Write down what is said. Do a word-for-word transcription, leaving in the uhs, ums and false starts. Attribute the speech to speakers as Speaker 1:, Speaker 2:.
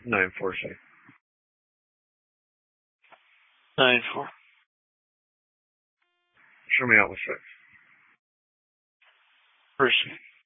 Speaker 1: Nine four six.
Speaker 2: Nine four.
Speaker 1: Show me out with six.
Speaker 2: Appreciate it.